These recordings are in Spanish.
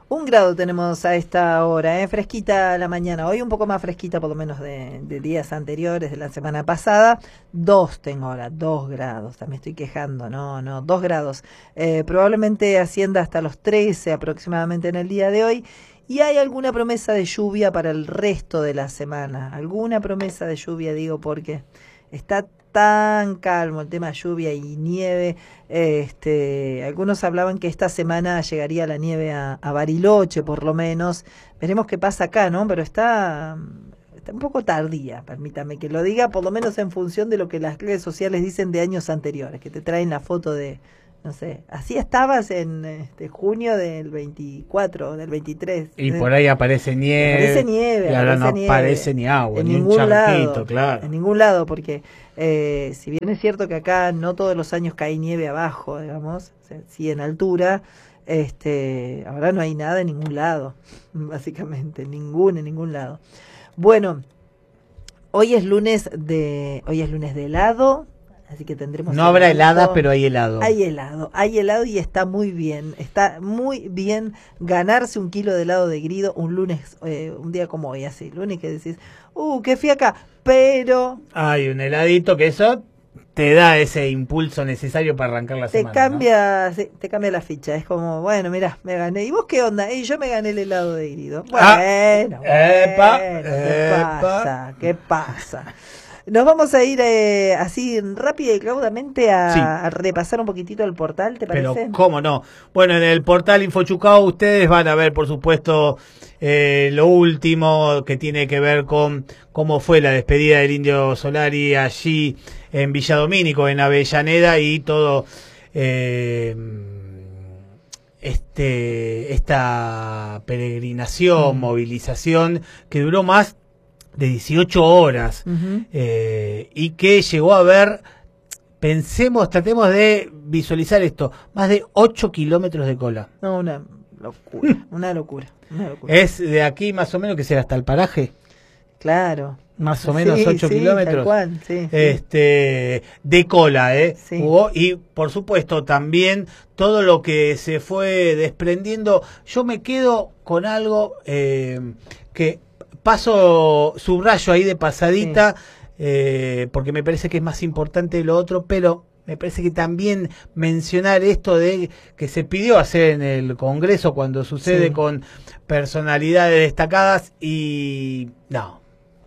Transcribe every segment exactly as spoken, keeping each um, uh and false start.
Un grado tenemos a esta hora, ¿eh? Fresquita la mañana. Hoy un poco más fresquita, por lo menos de, de días anteriores, de la semana pasada. Dos tengo ahora, dos grados. Me estoy quejando, no, no, dos grados. Eh, probablemente ascienda hasta los trece aproximadamente en el día de hoy. Y hay alguna promesa de lluvia para el resto de la semana. Alguna promesa de lluvia, digo, porque está tan calmo el tema lluvia y nieve. Este, algunos hablaban que esta semana llegaría la nieve a, a Bariloche, por lo menos. Veremos qué pasa acá, ¿no? Pero está, está un poco tardía, permítame que lo diga, por lo menos en función de lo que las redes sociales dicen de años anteriores, que te traen la foto de, no sé, así estabas en este, junio del veinticuatro, del veintitrés. Y por ahí aparece nieve. Aparece nieve. Y ahora aparece no nieve. aparece ni agua, en ni ningún un charquito, lado, claro. En ningún lado, porque eh, si bien es cierto que acá no todos los años cae nieve abajo, digamos, o sea, sí en altura, este, ahora no hay nada en ningún lado, básicamente, ningún, en ningún lado. Bueno, hoy es lunes de, hoy es lunes de helado. Así que tendremos. No habrá heladas, pero hay helado. Hay helado, hay helado y está muy bien. Está muy bien ganarse un kilo de helado de Grido un lunes, eh, un día como hoy, así. Lunes que decís, uh, qué fiaca, pero. Hay un heladito que eso te da ese impulso necesario para arrancar la te semana. Cambia, ¿no? Sí, te cambia la ficha. Es como, bueno, mirá, me gané. ¿Y vos qué onda? Y yo me gané el helado de Grido. Bueno, Ah, bueno, epa, ¿qué epa. pasa? ¿Qué pasa? Nos vamos a ir eh, así rápida y caudamente a, sí. a repasar un poquitito el portal, ¿te parece? Pero cómo no. Bueno, en el portal Infochucao ustedes van a ver, por supuesto, eh, lo último que tiene que ver con cómo fue la despedida del Indio Solari allí en Villadomínico, en Avellaneda, y todo eh, este esta peregrinación, mm. movilización que duró más de dieciocho horas, uh-huh. eh, y que llegó a ver, pensemos, tratemos de visualizar esto, más de ocho kilómetros de cola. No, una locura, una locura, una locura. Es de aquí más o menos que será hasta el paraje. Claro. Más o menos sí, ocho sí, kilómetros. Tal cual, sí, este, sí. De cola, ¿eh? Sí. Hubo, y por supuesto también todo lo que se fue desprendiendo. Yo me quedo con algo eh, que paso, subrayo ahí de pasadita, sí. eh, porque me parece que es más importante lo otro, pero me parece que también mencionar esto de que se pidió hacer en el Congreso cuando sucede sí. con personalidades destacadas y no.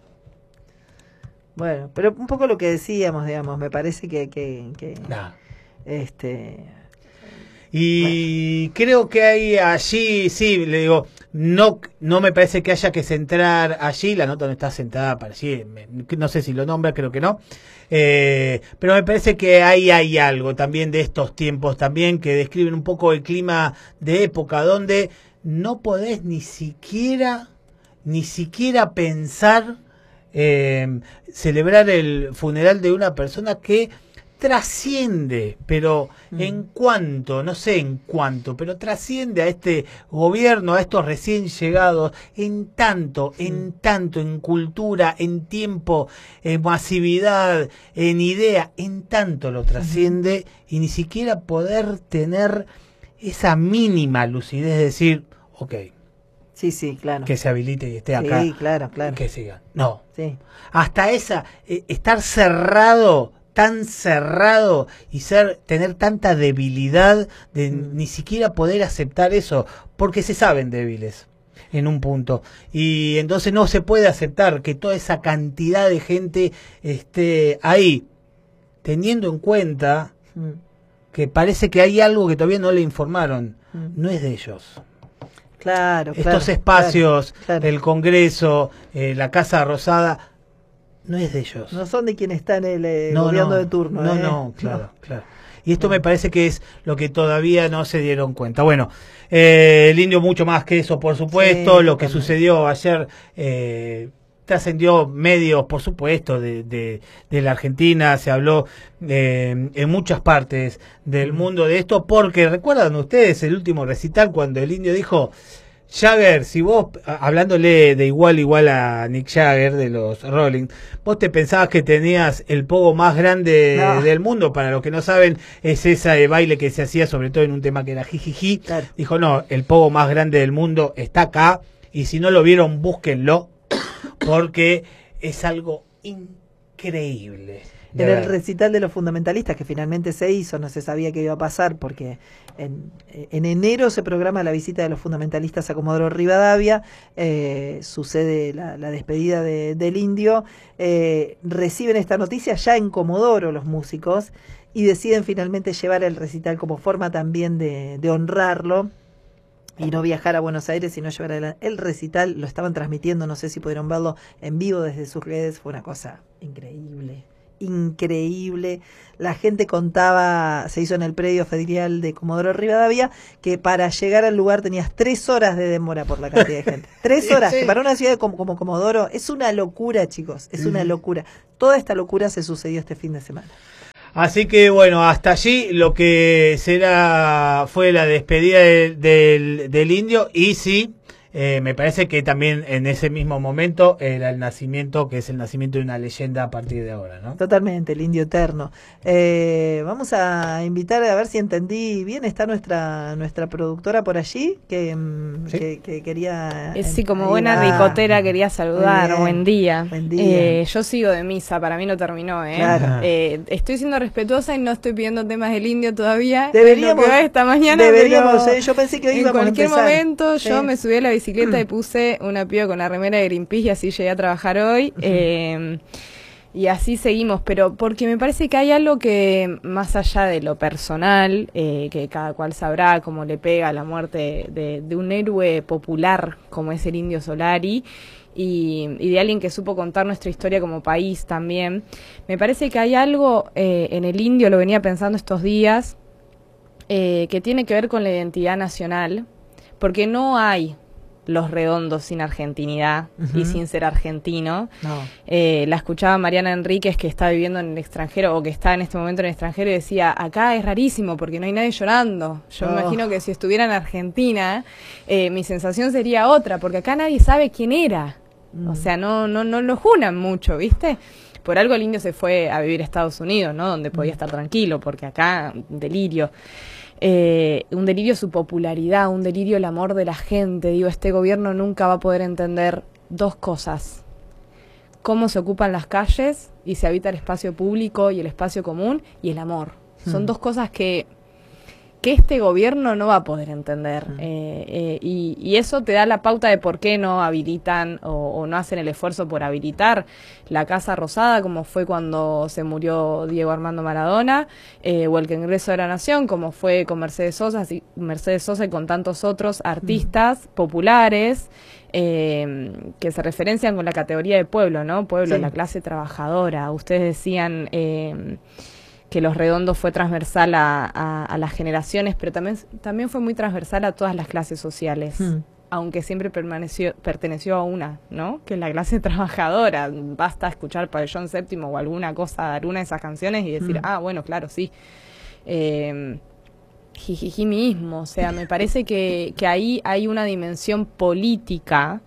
Bueno, pero un poco lo que decíamos, digamos, me parece que, que, que no. este y bueno. Creo que hay allí, sí, le digo, no no me parece que haya que centrar allí, la nota no está centrada para allí, no sé si lo nombra, creo que no, eh, pero me parece que ahí hay algo también de estos tiempos también que describen un poco el clima de época donde no podés ni siquiera, ni siquiera pensar eh, celebrar el funeral de una persona que trasciende, pero mm. en cuanto, no sé en cuánto, pero trasciende a este gobierno, a estos recién llegados, en tanto, mm. en tanto, en cultura, en tiempo, en masividad, en idea, en tanto lo trasciende mm. y ni siquiera poder tener esa mínima lucidez de decir, ok, sí, sí, claro, que se habilite y esté acá, sí, claro, claro, que siga, no, sí. Hasta esa, eh, estar cerrado, tan cerrado y ser tener tanta debilidad de mm. ni siquiera poder aceptar eso, porque se saben débiles en un punto, y entonces no se puede aceptar que toda esa cantidad de gente esté ahí, teniendo en cuenta mm. que parece que hay algo que todavía no le informaron, mm. no es de ellos. Claro, estos claro, espacios, claro, claro. el Congreso, eh, la Casa Rosada, no es de ellos. No son de quienes están el eh, no, gobierno no, de turno. No, ¿eh? no, claro, no. claro. Y esto no. me parece que es lo que todavía no se dieron cuenta. Bueno, eh, el Indio mucho más que eso, por supuesto. Sí, lo que también. sucedió ayer eh, trascendió medios, por supuesto, de, de, de la Argentina. Se habló eh, en muchas partes del mm. mundo de esto, porque recuerdan ustedes el último recital cuando el Indio dijo: Jagger, si vos, hablándole de igual igual a Mick Jagger de los Rolling, vos te pensabas que tenías el pogo más grande no. del mundo. Para los que no saben, es ese baile que se hacía sobre todo en un tema que era jijiji. Claro. Dijo, no, el pogo más grande del mundo está acá, y si no lo vieron, búsquenlo, porque es algo increíble. En el recital de los fundamentalistas, que finalmente se hizo, no se sabía qué iba a pasar, porque en, en enero se programa la visita de los fundamentalistas a Comodoro Rivadavia, eh, sucede la, la despedida de, del Indio, eh, reciben esta noticia ya en Comodoro los músicos, y deciden finalmente llevar el recital como forma también de, de honrarlo, y no viajar a Buenos Aires, sino llevar el, el recital. Lo estaban transmitiendo, no sé si pudieron verlo en vivo desde sus redes, fue una cosa increíble. Increíble, la gente contaba, se hizo en el predio ferial de Comodoro Rivadavia, que para llegar al lugar tenías tres horas de demora por la cantidad de gente. Tres horas, sí, sí. Que para una ciudad como, como Comodoro es una locura, chicos, es una locura. Toda esta locura se sucedió este fin de semana. Así que bueno, hasta allí lo que será fue la despedida del, del, del Indio, y sí, Eh, me parece que también en ese mismo momento era el nacimiento, que es el nacimiento de una leyenda a partir de ahora, ¿no? Totalmente, el Indio eterno. Eh, vamos a invitar, a ver si entendí bien, está nuestra nuestra productora por allí, que, ¿sí? que, que quería... Eh, sí, como buena ricotera quería saludar, buen día. Buen día. Eh, yo sigo de misa, para mí no terminó, ¿eh? Claro. Eh, estoy siendo respetuosa y no estoy pidiendo temas del Indio todavía. Deberíamos, lo que va esta mañana, deberíamos, pero eh, yo pensé que hoy íbamos a empezar. En cualquier momento yo sí. me subí a la bicicleta y puse una piba con la remera de Greenpeace y así llegué a trabajar hoy. Uh-huh. eh, y así seguimos, pero porque me parece que hay algo que, más allá de lo personal, eh, que cada cual sabrá cómo le pega la muerte de, de un héroe popular como es el Indio Solari, y, y de alguien que supo contar nuestra historia como país también, me parece que hay algo eh, en el Indio, lo venía pensando estos días, eh, que tiene que ver con la identidad nacional, porque no hay Los Redondos sin argentinidad uh-huh. y sin ser argentino. No. Eh, la escuchaba Mariana Enríquez, que está viviendo en el extranjero, o que está en este momento en el extranjero, y decía, acá es rarísimo porque no hay nadie llorando. Yo oh. me imagino que si estuviera en Argentina, eh, mi sensación sería otra, porque acá nadie sabe quién era. Mm. O sea, no, no, no lo junan mucho, ¿viste? Por algo el Indio se fue a vivir a Estados Unidos, ¿no? Donde podía estar tranquilo, porque acá, delirio. Eh, un delirio su popularidad, un delirio el amor de la gente. Digo, este gobierno nunca va a poder entender dos cosas: cómo se ocupan las calles y se habita el espacio público y el espacio común, y el amor. Mm. Son dos cosas que, que este gobierno no va a poder entender. Mm. Eh, eh, y, y eso te da la pauta de por qué no habilitan o, o no hacen el esfuerzo por habilitar la Casa Rosada, como fue cuando se murió Diego Armando Maradona, eh, o el Congreso de la Nación, como fue con Mercedes Sosa, y, Mercedes Sosa y con tantos otros artistas mm. populares, eh, que se referencian con la categoría de pueblo, ¿no? Pueblo, sí. La clase trabajadora. Ustedes decían... Eh, que Los Redondos fue transversal a, a, a las generaciones, pero también, también fue muy transversal a todas las clases sociales, mm. aunque siempre permaneció, perteneció a una, ¿no? Que es la clase trabajadora. Basta escuchar Pabellón Séptimo o alguna cosa, alguna de esas canciones y decir, mm. ah, bueno, claro, sí. Eh, jijiji mismo, o sea, me parece que, que ahí hay una dimensión política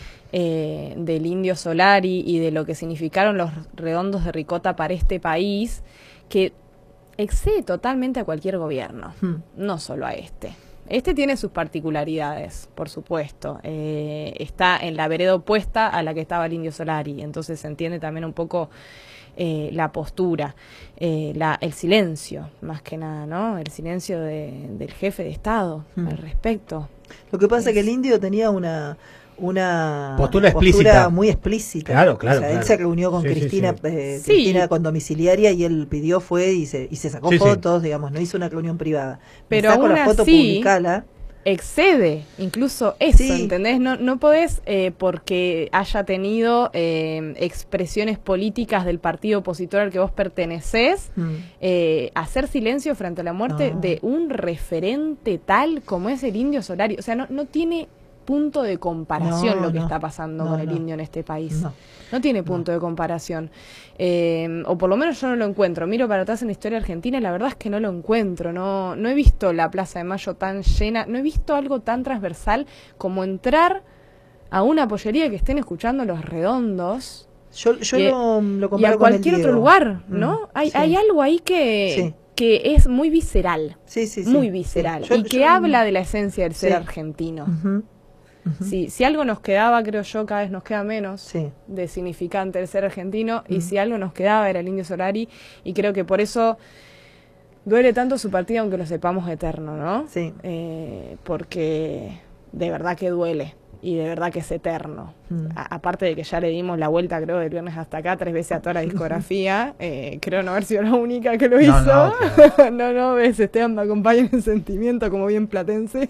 eh, del Indio Solari y de lo que significaron los Redondos de Ricota para este país, que excede totalmente a cualquier gobierno, hmm. no solo a este. Este tiene sus particularidades, por supuesto. Eh, está en la vereda opuesta a la que estaba el Indio Solari, entonces se entiende también un poco eh, la postura, eh, la, el silencio, más que nada, ¿no? El silencio de, del jefe de Estado hmm. al respecto. Lo que pasa es que el Indio tenía una... una postura, explícita. postura muy explícita. Claro, claro. O sea, claro. él se reunió con sí, Cristina, sí, sí. Eh, Sí. Cristina con domiciliaria, y él pidió, fue y se, y se sacó sí, fotos, sí. digamos, no hizo una reunión privada. Pero Me saco aún la foto, así, publicala. excede incluso eso, Sí. ¿entendés? No, no podés, eh, porque haya tenido eh, expresiones políticas del partido opositor al que vos pertenecés, mm. eh, hacer silencio frente a la muerte no. de un referente tal como es el Indio Solari. O sea, no, no tiene punto de comparación No, lo que no, está pasando no, con el no. indio en este país. No. No tiene punto de comparación. Eh, o por lo menos yo no lo encuentro. Miro para atrás en la historia argentina y la verdad es que no lo encuentro. No, no he visto la Plaza de Mayo tan llena. No he visto algo tan transversal como entrar a una pollería que estén escuchando Los Redondos. Yo, yo y, lo, lo y comparo a cualquier con el otro Diego. lugar, ¿no? Mm, hay, sí. hay algo ahí que, Sí. que es muy visceral. Sí, sí, sí. Muy visceral. Sí. Yo- y que yo- habla de la esencia del ser Sí. argentino. Ujú, ujú. Sí, si algo nos quedaba, creo yo, cada vez nos queda menos Sí. de significante el ser argentino, y Mm. si algo nos quedaba era el Indio Solari, y creo que por eso duele tanto su partida, aunque lo sepamos eterno, ¿no? Sí. Eh, porque de verdad que duele, y de verdad que es eterno. Mm. A- aparte de que ya le dimos la vuelta, creo, del viernes hasta acá, tres veces a toda la discografía, eh, creo no haber sido la única que lo No, hizo. no, claro. no, no, ves, Esteban me acompaña en sentimiento, como bien platense.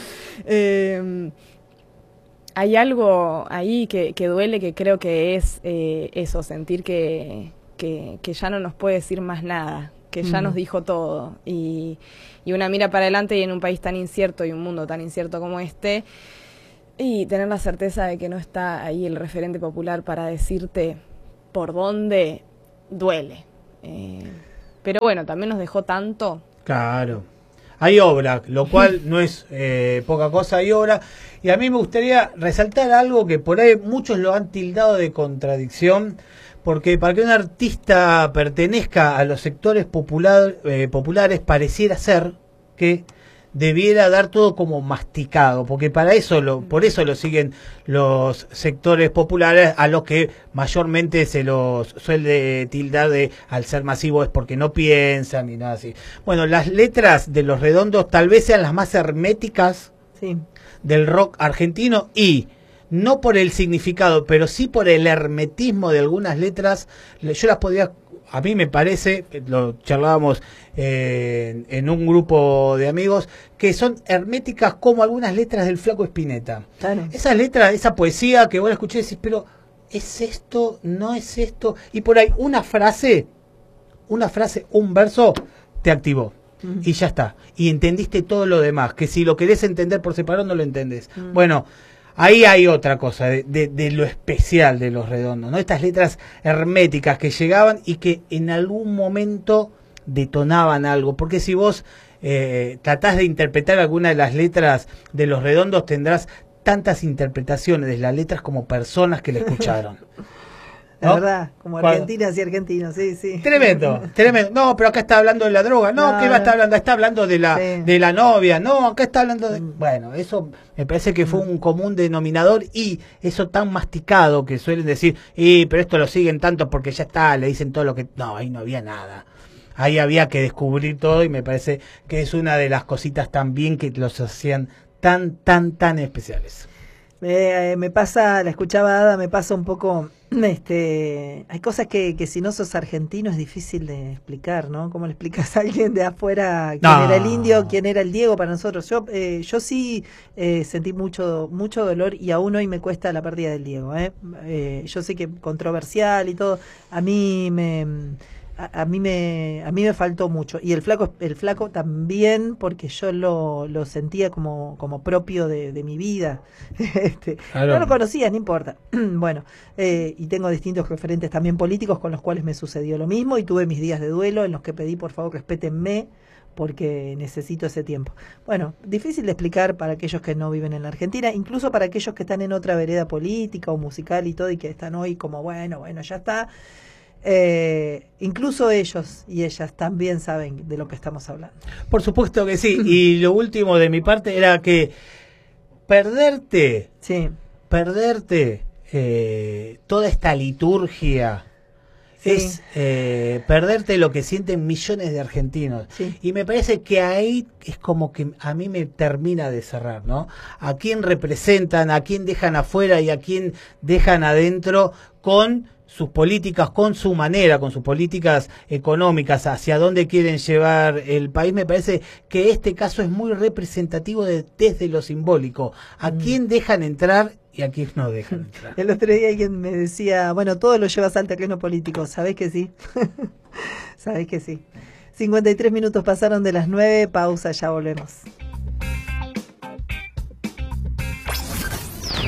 eh, Hay algo ahí que, que duele, que creo que es eh, eso, sentir que, que, que ya no nos puede decir más nada, que ya Mm. nos dijo todo. Y, y una mira para adelante, y en un país tan incierto y un mundo tan incierto como este, y tener la certeza de que no está ahí el referente popular para decirte por dónde, duele. Eh, pero bueno, también nos dejó tanto. Claro. Hay obra, lo cual no es eh, poca cosa, hay obra. Y a mí me gustaría resaltar algo que por ahí muchos lo han tildado de contradicción, porque para que un artista pertenezca a los sectores popular, eh, populares pareciera ser que debiera dar todo como masticado, porque para eso lo, por eso lo siguen los sectores populares, a los que mayormente se los suele tildar de, al ser masivo es porque no piensan y nada así. Bueno, las letras de Los Redondos tal vez sean las más herméticas Sí. del rock argentino, y no por el significado, pero sí por el hermetismo de algunas letras. Yo las podría, a mí me parece, lo charlábamos eh, en un grupo de amigos, que son herméticas como algunas letras del Flaco Spinetta. Claro. Esas letras, esa poesía que vos la escuchás y decís, pero ¿es esto? ¿No es esto? Y por ahí una frase, una frase, un verso, te activó. Mm. Y ya está. Y entendiste todo lo demás, que si lo querés entender por separado no lo entendés. Mm. Bueno, ahí hay otra cosa de, de, de lo especial de Los Redondos, ¿no? Estas letras herméticas que llegaban y que en algún momento detonaban algo. Porque si vos eh, tratás de interpretar alguna de las letras de Los Redondos, tendrás tantas interpretaciones de las letras como personas que la escucharon. La ¿No? verdad, como Cuando- argentinas y argentinos, sí, sí. Tremendo, tremendo. No, pero acá está hablando de la droga. No, No, ¿qué va a no. estar hablando? Está hablando de la, Sí. de la novia. No, acá está hablando de... Mm. Bueno, eso me parece que fue un común denominador, y eso tan masticado que suelen decir, y pero esto lo siguen tanto porque ya está, le dicen todo lo que... No, ahí no había nada. Ahí había que descubrir todo, y me parece que es una de las cositas también que los hacían tan, tan, tan especiales. Me, eh, me pasa, la escuchaba Ada, me pasa un poco, este, hay cosas que, que si no sos argentino es difícil de explicar, ¿no? ¿Cómo le explicas a alguien de afuera quién No. era el Indio, quién era el Diego para nosotros? Yo, eh, yo sí eh, sentí mucho, mucho dolor, y aún hoy me cuesta la pérdida del Diego, ¿eh? Eh, yo sé que controversial y todo, a mí me... A, a mí me a mí me faltó mucho, y el flaco el flaco también, porque yo lo, lo sentía como como propio de, de mi vida. este, Claro. no lo conocía, no importa. Bueno, eh, y tengo distintos referentes también políticos con los cuales me sucedió lo mismo, y tuve mis días de duelo en los que pedí por favor respétenme, porque necesito ese tiempo. Bueno, difícil de explicar para aquellos que no viven en la Argentina, incluso para aquellos que están en otra vereda política o musical y todo, y que están hoy como bueno, bueno, ya está. Eh, incluso ellos y ellas también saben de lo que estamos hablando. Por supuesto que sí. Y lo último de mi parte era que perderte... Sí, perderte eh, toda esta liturgia sí. es eh, perderte lo que sienten millones de argentinos. Sí. Y me parece que ahí es como que a mí me termina de cerrar, ¿no? A quién representan, a quién dejan afuera y a quién dejan adentro con sus políticas, con su manera, con sus políticas económicas, hacia dónde quieren llevar el país. Me parece que este caso es muy representativo de, desde lo simbólico. ¿A Mm. quién dejan entrar y a quién no dejan entrar? El otro día alguien me decía, bueno, todo lo llevas al terreno político, ¿sabés que sí? ¿Sabés que sí? cincuenta y tres minutos pasaron de las nueve, pausa, ya volvemos.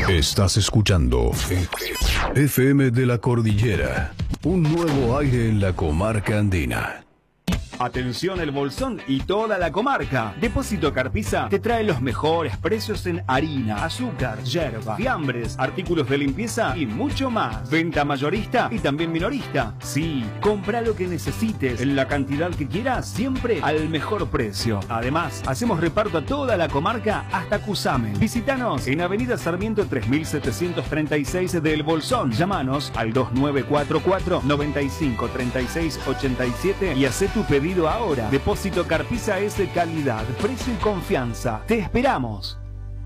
Estás escuchando F M de la Cordillera, un nuevo aire en la comarca andina. Atención El Bolsón y toda la comarca. Depósito Carpiza te trae los mejores precios en harina, azúcar, yerba, fiambres, artículos de limpieza y mucho más. Venta mayorista y también minorista. Sí, compra lo que necesites en la cantidad que quieras, siempre al mejor precio. Además, hacemos reparto a toda la comarca hasta Cusamen. Visítanos en Avenida Sarmiento tres mil setecientos treinta y seis de El Bolsón. Llámanos al dos nueve cuatro cuatro, nueve cinco, tres seis, ocho siete y haz tu pedido ahora. Depósito Carpiza es de calidad, precio y confianza. Te esperamos.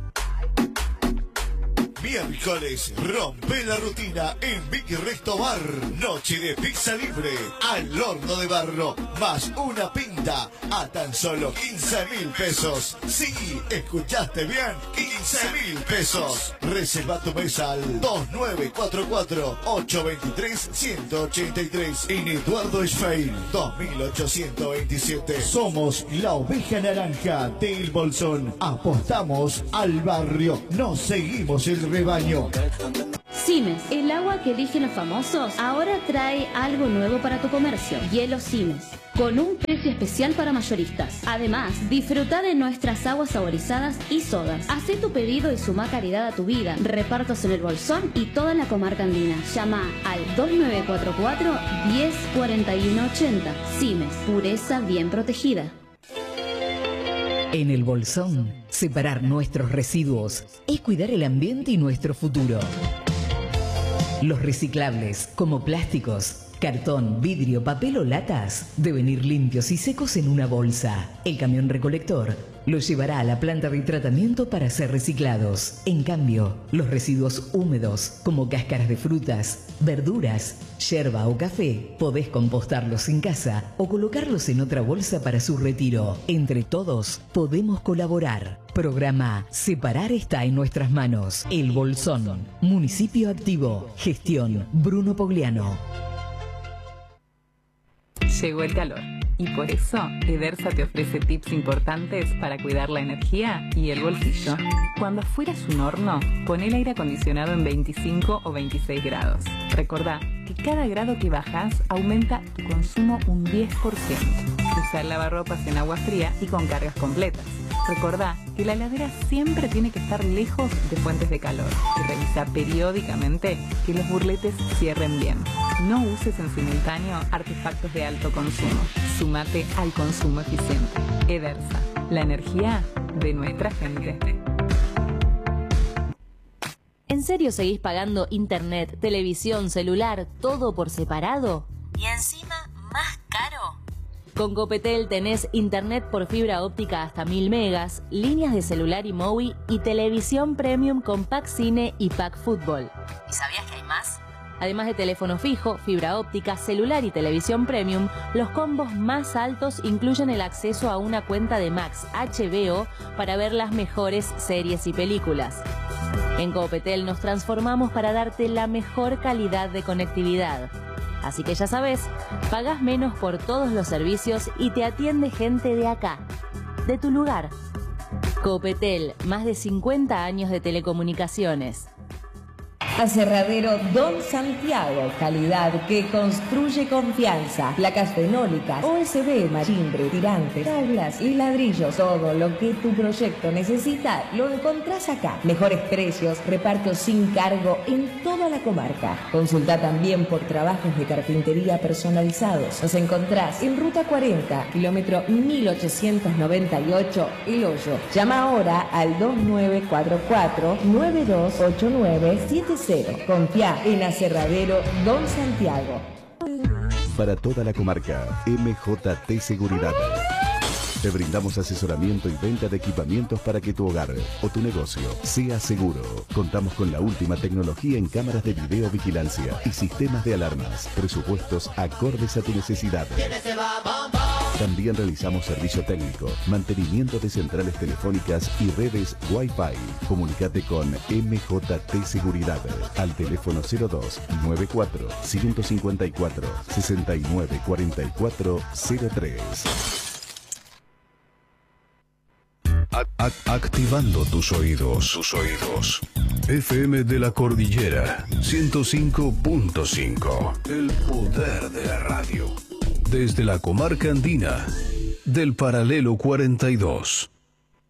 Miércoles, rompe la rutina en Big Resto Bar. Noche de pizza libre al horno de barro, más una pinta a tan solo quince mil pesos. Sí, escuchaste bien, quince mil pesos. Reserva tu mesa al dos nueve cuatro cuatro, ocho dos tres, uno ocho tres. En Eduardo Schwein, dos mil ochocientos veintisiete. Somos la oveja naranja del Bolsón. Apostamos al barrio, nos seguimos el rebaño. Simes, el agua que eligen los famosos, ahora trae algo nuevo para tu comercio. Hielo Simes, con un precio especial para mayoristas. Además, disfruta de nuestras aguas saborizadas y sodas. Hacé tu pedido y suma calidad a tu vida. Repartos en El Bolsón y toda la comarca andina. Llama al dos nueve cuatro cuatro, diez, cuarenta y uno ochenta. Simes, pureza bien protegida. En El Bolsón, separar nuestros residuos es cuidar el ambiente y nuestro futuro. Los reciclables, como plásticos, cartón, vidrio, papel o latas, deben ir limpios y secos en una bolsa. El camión recolector los llevará a la planta de tratamiento para ser reciclados. En cambio, los residuos húmedos, como cáscaras de frutas, verduras, yerba o café, podés compostarlos en casa o colocarlos en otra bolsa para su retiro. Entre todos, podemos colaborar. Programa Separar está en nuestras manos. El Bolsón, municipio activo. Gestión Bruno Pogliano. Llegó el calor y por eso Edersa te ofrece tips importantes para cuidar la energía y el bolsillo. Cuando afuera es un horno, pon el aire acondicionado en veinticinco o veintiséis grados. Recordá que cada grado que bajas aumenta tu consumo un diez por ciento. Usa el lavarropas en agua fría y con cargas completas. Recordá que la heladera siempre tiene que estar lejos de fuentes de calor y revisa periódicamente que los burletes cierren bien. No uses en simultáneo artefactos de alto consumo. Súmate al consumo eficiente. Edersa, la energía de nuestra gente. ¿En serio seguís pagando internet, televisión, celular, todo por separado? ¿Y encima más caro? Con Copetel tenés internet por fibra óptica hasta mil megas, líneas de celular y móvil y televisión premium con pack cine y pack fútbol. ¿Y sabías que hay más? Además de teléfono fijo, fibra óptica, celular y televisión premium, los combos más altos incluyen el acceso a una cuenta de Max H B O para ver las mejores series y películas. En Copetel nos transformamos para darte la mejor calidad de conectividad. Así que ya sabes, pagás menos por todos los servicios y te atiende gente de acá, de tu lugar. Copetel, más de cincuenta años de telecomunicaciones. Aserradero Don Santiago, calidad que construye confianza. Placas fenólicas, U S B, marimbre, tirantes, tablas y ladrillos. Todo lo que tu proyecto necesita lo encontrás acá. Mejores precios, reparto sin cargo en toda la comarca. Consulta también por trabajos de carpintería personalizados. Nos encontrás en Ruta cuarenta, kilómetro mil ochocientos noventa y ocho, El Hoyo. Llama ahora al dos nueve cuatro cuatro, nueve dos ocho nueve siete cero. Confía en Aserradero Don Santiago. Para toda la comarca, M J T Seguridad. Te brindamos asesoramiento y venta de equipamientos para que tu hogar o tu negocio sea seguro. Contamos con la última tecnología en cámaras de videovigilancia y sistemas de alarmas. Presupuestos acordes a tu necesidad. También realizamos servicio técnico, mantenimiento de centrales telefónicas y redes Wi-Fi. Comunicate con M J T Seguridad al teléfono cero dos, nueve cuatro, cinco cinco cuatro, seis nueve cuatro cuatro cero tres. Activando tus oídos, tus oídos. F M de la Cordillera, ciento cinco punto cinco. El poder de la radio. Desde la comarca andina, del paralelo cuarenta y dos.